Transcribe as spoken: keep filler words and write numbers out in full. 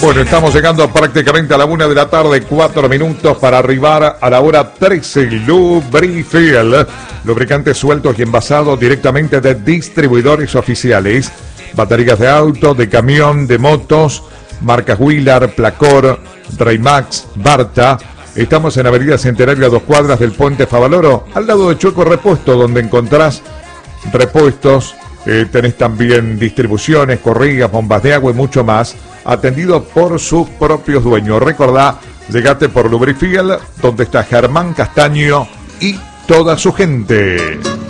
Bueno, estamos llegando prácticamente a la una de la tarde, cuatro minutos para arribar a la hora trece. Lubrifiel, lubricantes sueltos y envasados directamente de distribuidores oficiales. Baterías de auto, de camión, de motos, marcas Wheeler, Placor, Raymax, Barta. Estamos en Avenida Centenario a dos cuadras del Puente Favaloro, al lado de Chueco Repuesto, donde encontrás repuestos. Eh, tenés también distribuciones, corrigas, bombas de agua y mucho más, atendido por sus propios dueños. Recordá, llegate por Lubrifiel, donde está Germán Castaño y toda su gente.